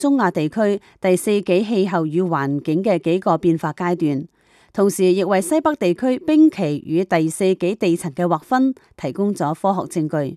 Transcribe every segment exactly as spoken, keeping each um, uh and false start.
中亞地區第四紀氣候與環境嘅幾個變化階段，同時亦為西北地區冰期與第四紀地層嘅劃分提供咗科學證據。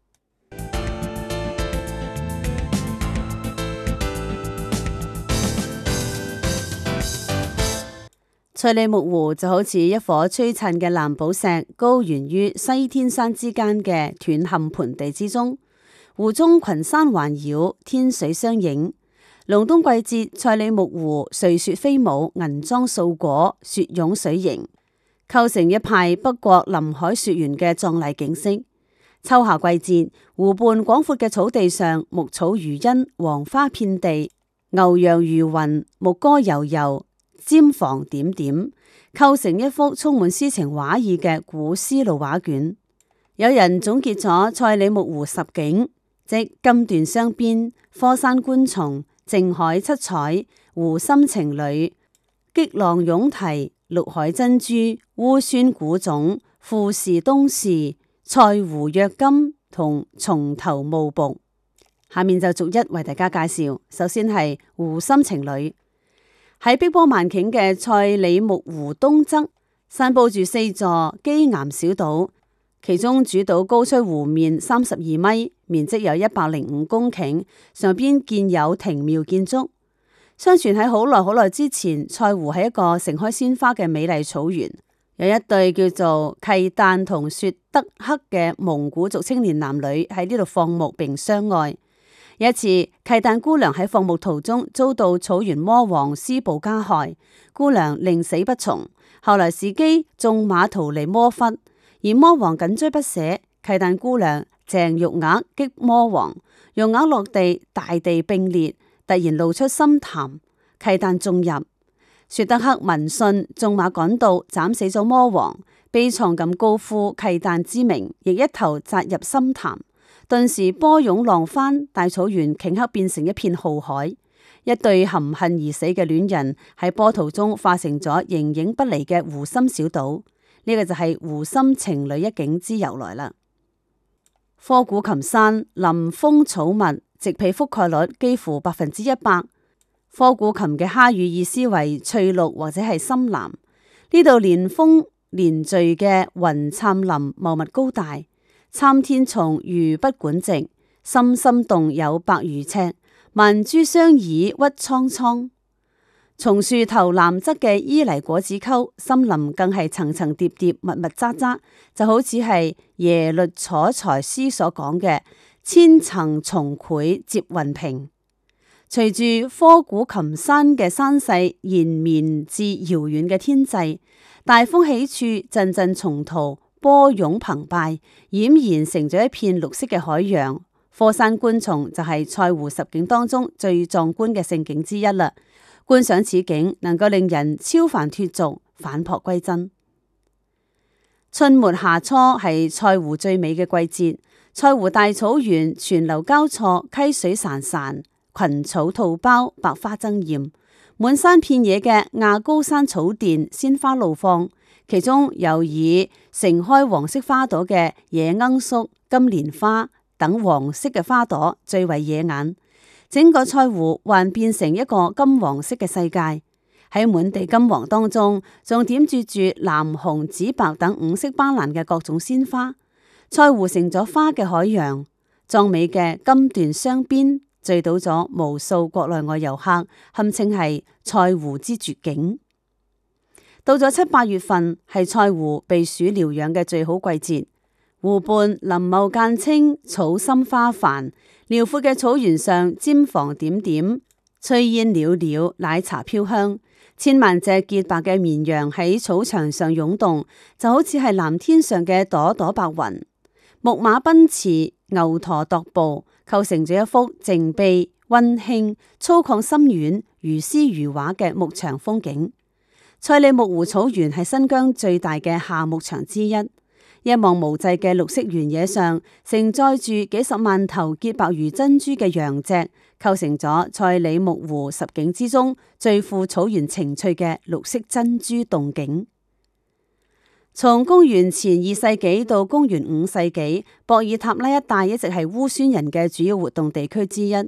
賽里木湖就好似一顆璀璨嘅藍寶石，高懸於西天山之間嘅斷陷盆地之中。湖中群山環繞，天水相映。隆冬季節，賽里木湖瑞雪飛舞，銀裝素裹，雪湧水凝，構成一派北國臨海雪原嘅壯麗景色。秋夏季節，湖畔廣闊嘅草地上，牧草如茵，黃花遍地，牛羊如雲，牧歌悠悠，尖房點點，構成一幅充滿詩情畫意嘅古絲路畫卷。有人總結咗賽里木湖十景，即金斷湘邊、科山觀松、靜海七彩、湖心情侶、激浪湧啼、綠海珍珠、烏孫古塚、富士東市、賽湖躍金同松頭霧瀑。下面就逐一為大家介紹。首先係湖心情侶，喺碧波萬頃嘅賽里木湖東側，散佈住四座基岩小島。其中主島高出湖面三十二米，面積有一百零五公頃，上邊建有亭廟建築。相傳喺好耐好耐之前，賽湖係一個盛開鮮花嘅美麗草原，有一對叫做契丹同雪德克嘅蒙古族青年男女喺呢度放牧並相愛。有一次，契丹姑娘喺放牧途中遭到草原魔王施暴加害，姑娘寧死不從，後來伺機縱馬逃離魔窟。而魔王緊追不捨，契丹姑娘鄭玉額擊魔王，玉額落地，大地冰裂，突然露出深潭，契丹中入。雪德克聞訊，縱馬趕到，斬死咗魔王，悲愴咁高呼契丹之名，亦一頭扎入深潭。頓時波湧浪翻，大草原頃刻變成一片浩海。一對含恨而死嘅戀人喺波濤中化成咗形影不離嘅湖心小島。呢個就係湖心情侶一景之由來啦。科古琴山林豐草密，植被覆蓋率幾乎百分之一百。科古琴嘅哈語意思為翠綠或者係深藍。呢度連峰連聚嘅雲杉林茂密高大，參天叢如不管直，深深洞有百餘尺，萬株相倚鬱蒼蒼。松樹頭南側嘅伊犁果子溝森林更係層層疊疊密密匝匝，就好似係耶律楚材詩所講嘅千層重繪接雲屏。隨住科古琴山嘅山勢延綿至遙遠嘅天際，大風起處陣陣松濤波湧澎湃，儼然成咗一片綠色嘅海洋。科山觀松就係賽湖十景當中最壯觀嘅勝景之一啦。觀賞此景，能夠令人超凡脫俗，返璞歸真。春末夏初係賽湖最美嘅季節，賽湖大草原泉流交錯，溪水潺潺，群草吐苞，百花爭艷，滿山遍野嘅亞高山草甸，鮮花怒放，其中有以盛開黃色花朵嘅野罌粟、金蓮花等黃色嘅花朵最為惹眼。整個賽湖還變成一個金黃色嘅世界，喺滿地金黃當中，仲點綴住藍紅紫白等五色斑斕嘅各種鮮花。賽湖成咗花嘅海洋，壯美嘅金斷湘邊聚到咗無數國內外遊客，堪稱係賽湖之絕景。到咗七八月份，係賽湖避暑療養嘅最好季節。湖畔林茂間青，草深花繁，遼闊嘅草原上尖房點點，炊煙裊裊，奶茶飄香。千萬隻潔白嘅綿羊喺草場上湧動，就好似係藍天上嘅朵朵白雲。牧馬奔馳，牛駝踱步，構成咗一幅靜謐、溫馨、粗獷深遠、如詩如畫嘅牧場風景。賽里木湖草原係新疆最大嘅夏牧場之一。一望無際嘅綠色原野上，承載住幾十萬頭潔白如珍珠嘅羊隻，構成咗賽里木湖十景之中最富草原情趣嘅綠色珍珠洞景。從公元前二世紀到公元五世紀，博爾塔拉一帶一直係烏孫人嘅主要活動地區之一。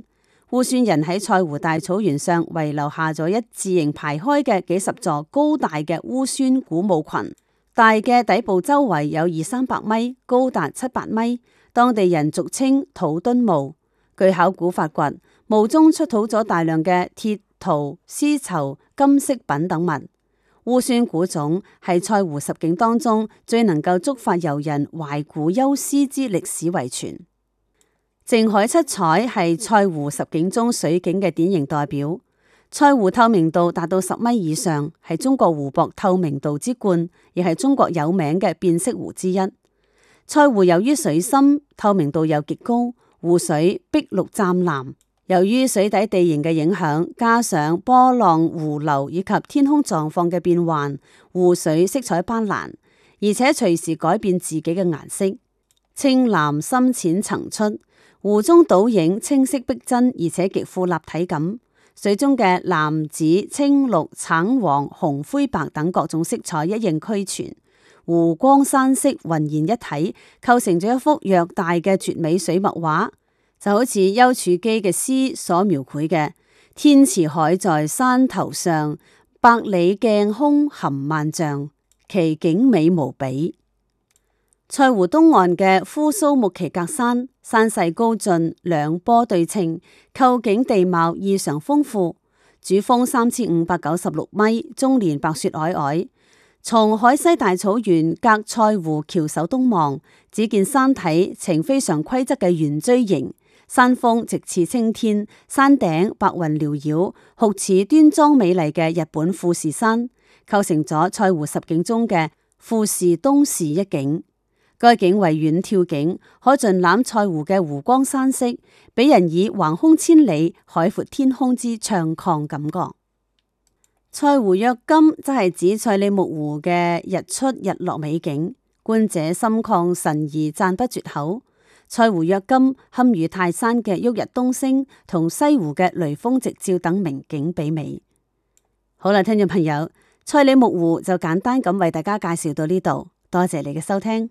烏孫人喺菜湖大草原上遺留下咗一字形排開嘅幾十座高大嘅烏孫古墓群，大嘅底部周圍有二三百米，高達七八米，當地人俗稱土墩墓。據考古發掘，墓中出土咗大量嘅鐵、陶、絲綢、金飾品等物。烏孫古冢係菜湖十景當中最能夠觸發遊人懷古憂思之歷史遺存。靜海七彩係菜湖十景中水景嘅典型代表。菜湖透明度達到十米以上，係中國湖泊透明度之冠，亦係中國有名嘅變色湖之一。菜湖由於水深，透明度又極高，湖水碧綠湛藍。由於水底地形嘅影響，加上波浪、湖流以及天空狀況嘅變幻，湖水色彩斑斕，而且隨時改變自己嘅顏色，青藍深淺層出。湖中倒影清晰逼真，而且極富立體感。水中嘅藍、紫、青、綠、橙、黃、紅、灰、白等各種色彩一應俱全，湖光山色渾然一體，構成咗一幅略大嘅絕美水墨畫。就好似丘處機嘅詩所描繪嘅：天池海在山頭上，百里鏡空含萬象，其景美無比。菜湖東岸嘅扶蘇木奇格山，山勢高峻，兩坡對稱，構景地貌異常豐富。主峰三千五百九十六米，終年白雪皚皚。從海西大草原隔菜湖翹首東望，只見山體呈非常規則嘅圓錐形，山峰直似青天，山頂白雲繚繞，酷似端莊美麗嘅日本富士山，構成咗菜湖十景中嘅富士東市一景。該景為遠眺景，可盡覽菜湖嘅湖光山色，俾人以橫空千里、海闊天空之暢曠感覺。菜湖若金則係指菜里木湖嘅日出日落美景，觀者心曠神怡，讚不絕口。菜湖若金堪與泰山嘅旭日東升同西湖嘅雷峰夕照等名景比美。好啦，聽眾朋友，菜里木湖就簡單咁為大家介紹到呢度，多謝你嘅收聽。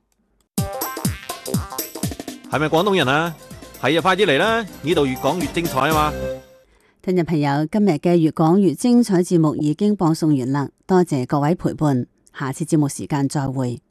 係咪廣東人啊？係啊，快啲嚟啦！呢度越講越精彩啊嘛！ 聽眾朋友，今日嘅越講越精彩節目已經播送完啦，多謝各位陪伴，下次節目時間再會。